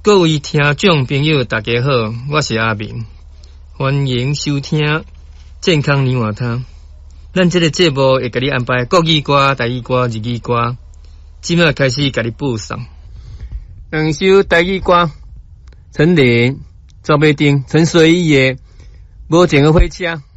各位听众朋友，大家好，我是阿明，欢迎收听健康年华汤。咱这个节目会给你安排国语歌、台语歌、日语歌，即马开始给你播送。两首台语歌：陈琳、赵美婷、陈随意的《无情的火车》。